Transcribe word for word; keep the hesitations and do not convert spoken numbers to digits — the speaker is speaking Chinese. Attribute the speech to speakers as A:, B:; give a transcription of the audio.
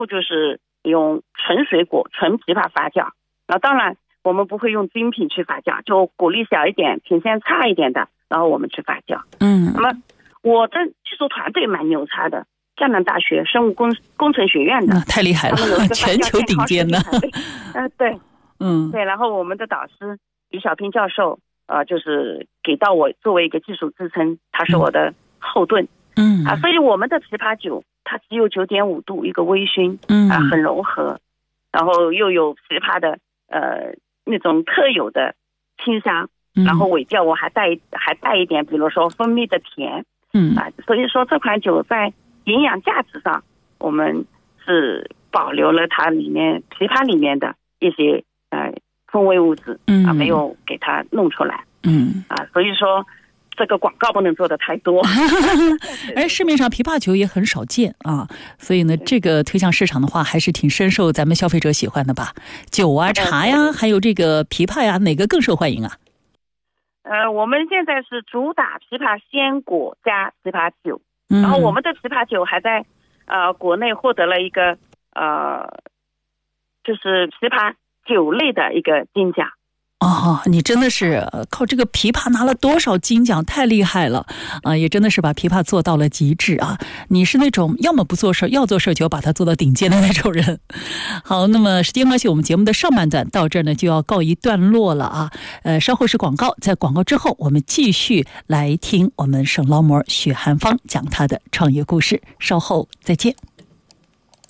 A: 不就是用纯水果、纯枇杷发酵。那当然我们不会用精品去发酵，就果粒小一点、品相差一点的，然后我们去发酵。
B: 嗯，
A: 那么我的技术团队蛮牛叉的，江南大学生物工工程学院的，
B: 太厉害了，全球顶尖的。
A: 呃，对，
B: 嗯，
A: 对。然后我们的导师李小平教授，呃，就是给到我作为一个技术支撑，他是我的后盾。
B: 嗯
A: 啊，所以我们的枇杷酒它只有九点五度一个微醺，
B: 嗯
A: 啊，很柔和，然后又有枇杷的呃那种特有的清香，然后尾调我还带还带一点，比如说蜂蜜的甜。
B: 嗯
A: 啊，所以说这款酒在营养价值上，我们是保留了它里面枇杷里面的一些呃风味物质，
B: 嗯
A: 啊，没有给它弄出来。
B: 嗯
A: 啊，所以说这个广告不能做的太多。
B: 而市面上枇杷酒也很少见啊，所以呢，这个推向市场的话，还是挺深受咱们消费者喜欢的吧？酒啊、茶呀，还有这个枇杷呀，哪个更受欢迎啊？
A: 呃，我们现在是主打枇杷鲜果加枇杷酒，
B: 嗯、
A: 然后我们的枇杷酒还在呃国内获得了一个呃，就是枇杷酒类的一个金奖。
B: 哦，你真的是靠这个枇杷拿了多少金奖，太厉害了啊！也真的是把枇杷做到了极致啊！你是那种要么不做事，要做事就要把它做到顶尖的那种人。好，那么时间关系，我们节目的上半段到这儿呢就要告一段落了啊。呃，稍后是广告，在广告之后，我们继续来听我们省劳模许汉芳讲他的创业故事。稍后再见。